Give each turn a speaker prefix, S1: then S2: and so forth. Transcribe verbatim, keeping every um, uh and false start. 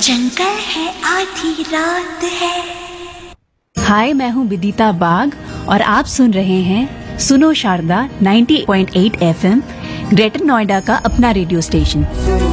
S1: जंगल है आधी रात है।
S2: हाय, मैं हूँ विदिता बाग और आप सुन रहे हैं सुनो शारदा नब्बे पॉइंट आठ एफएम, ग्रेटर नोएडा का अपना रेडियो स्टेशन।